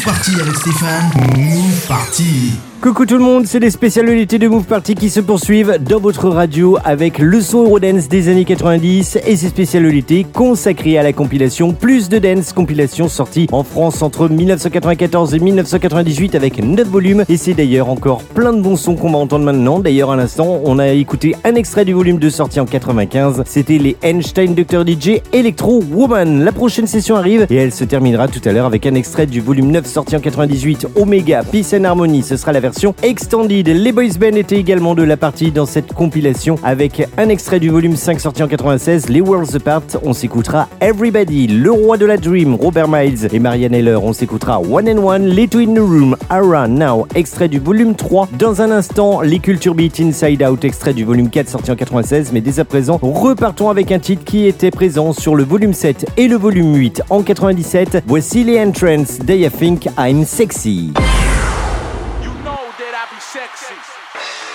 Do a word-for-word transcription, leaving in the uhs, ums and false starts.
Party avec Stéphane. Move Party. Coucou tout le monde, c'est les spécialités de Move Party qui se poursuivent dans votre radio avec le son Eurodance des années quatre-vingt-dix et ses spécialités consacrées à la compilation Plus de Dance, compilation sortie en France entre dix-neuf cent quatre-vingt-quatorze et dix-neuf cent quatre-vingt-dix-huit avec neuf volumes, et c'est d'ailleurs encore plein de bons sons qu'on va entendre maintenant. D'ailleurs à l'instant, on a écouté un extrait du volume deux sorti en quatre-vingt-quinze, c'était les Einstein docteur D J Electro Woman. La prochaine session arrive et elle se terminera tout à l'heure avec un extrait du volume neuf sorti en quatre-vingt-dix-huit, Omega Peace and Harmony, ce sera la version Extended. Les Boys Band étaient également de la partie dans cette compilation avec un extrait du volume cinq sorti en quatre-vingt-seize, les Worlds Apart. On s'écoutera Everybody, le roi de la Dream, Robert Miles et Marianne Heller. On s'écoutera One and One, Les Two in the Room, Ara Now, extrait du volume trois. Dans un instant, les Culture Beat Inside Out, extrait du volume quatre sorti en quatre-vingt-seize. Mais dès à présent, repartons avec un titre qui était présent sur le volume sept et le volume huit en quatre-vingt-dix-sept. Voici les Entrance, They Think I'm Sexy. Sexy.